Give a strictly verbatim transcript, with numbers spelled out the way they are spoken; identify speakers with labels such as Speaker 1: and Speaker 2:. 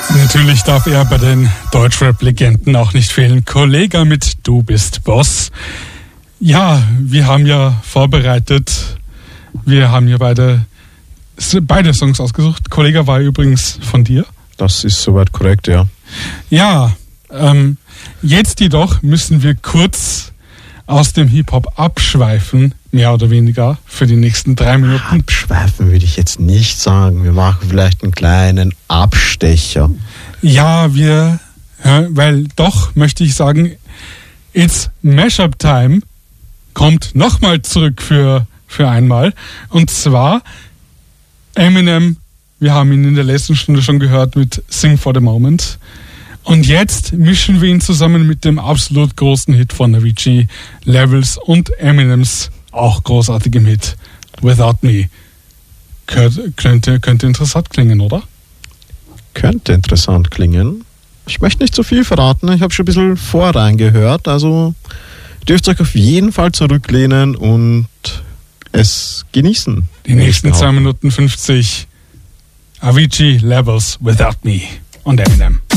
Speaker 1: Natürlich darf er bei den Deutschrap-Legenden auch nicht fehlen. Kollega mit Du bist Boss. Ja, wir haben ja vorbereitet. Wir haben ja beide, beide Songs ausgesucht. Kollega war übrigens von dir.
Speaker 2: Das ist soweit korrekt, ja.
Speaker 1: Ja, ähm, jetzt jedoch müssen wir kurz aus dem Hip-Hop abschweifen, mehr oder weniger, für die nächsten drei Minuten.
Speaker 2: Abschweifen würde ich jetzt nicht sagen. Wir machen vielleicht einen kleinen Abstecher.
Speaker 1: Ja, wir, ja, weil doch, möchte ich sagen, It's Mashup Time kommt nochmal zurück für, für einmal. Und zwar Eminem, wir haben ihn in der letzten Stunde schon gehört mit Sing for the Moment. Und jetzt mischen wir ihn zusammen mit dem absolut großen Hit von Avicii, Levels, und Eminems auch großartigem Hit, Without Me. Könnte, könnte interessant klingen, oder?
Speaker 2: Könnte interessant klingen. Ich möchte nicht zu viel verraten, ich habe schon ein bisschen voreingehört, also dürft euch auf jeden Fall zurücklehnen und es genießen.
Speaker 1: Die nächsten zwei Minuten fünfzig. Avicii, Levels, Without Me und Eminem.